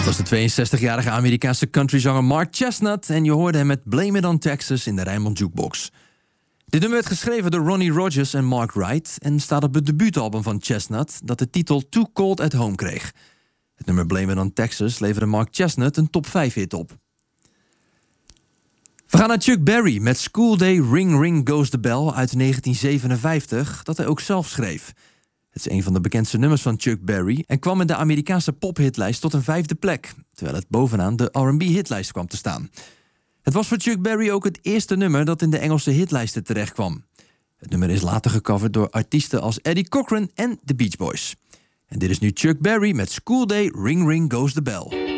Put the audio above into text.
Dat was de 62-jarige Amerikaanse countryzanger Mark Chestnut en je hoorde hem met Blame It on Texas in de Rijnmond Jukebox. Dit nummer werd geschreven door Ronnie Rogers en Mark Wright en staat op het debuutalbum van Chestnut dat de titel Too Cold at Home kreeg. Het nummer Blame It on Texas leverde Mark Chestnut een top 5 hit op. We gaan naar Chuck Berry met School Day Ring Ring Goes the Bell uit 1957, dat hij ook zelf schreef. Het is een van de bekendste nummers van Chuck Berry en kwam in de Amerikaanse pophitlijst tot een 5e plek, terwijl het bovenaan de R&B-hitlijst kwam te staan. Het was voor Chuck Berry ook het eerste nummer dat in de Engelse hitlijsten terecht kwam. Het nummer is later gecoverd door artiesten als Eddie Cochran en The Beach Boys. En dit is nu Chuck Berry met School Day Ring Ring Goes the Bell.